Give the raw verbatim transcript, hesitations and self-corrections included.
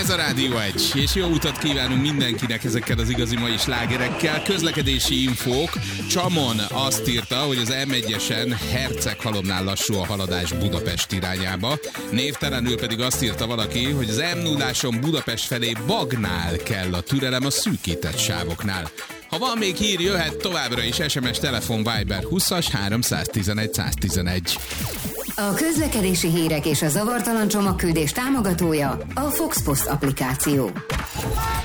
Ez a Rádió egy, és jó utat kívánunk mindenkinek ezekkel az igazi mai slágerekkel. Közlekedési infók. Csamon azt írta, hogy az em egyesen Herceghalomnál lassú a haladás Budapest irányába. Névtelenül pedig azt írta valaki, hogy az em nulláson Budapest felé Bagnál kell a türelem a szűkített sávoknál. Ha van még hír, jöhet továbbra is es em es, telefon, Viber húszas háromszáztizenegy száztizenegy. A közlekedési hírek és a zavartalan csomagküldés támogatója a Fox Post applikáció.